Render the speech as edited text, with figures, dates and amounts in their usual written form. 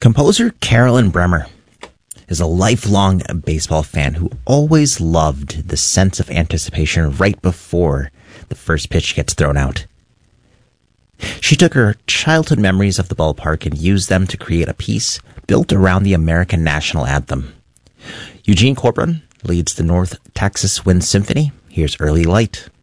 Composer Carolyn Bremer is a lifelong baseball fan who always loved the sense of anticipation right before the first pitch gets thrown out. She took her childhood memories of the ballpark and used them to create a piece built around the American national anthem. Eugene Corcoran leads the North Texas Wind Symphony. Here's Early Light.